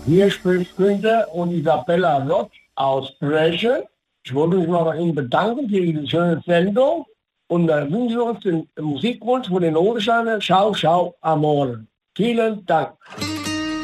Hier spricht Günther und Isabella Rott aus Brechen. Ich wollte mich mal bei Ihnen bedanken für diese schöne Sendung und wünschen uns den Musikwunsch von den Odensteiner Schau, Schau, Amore. Vielen Dank.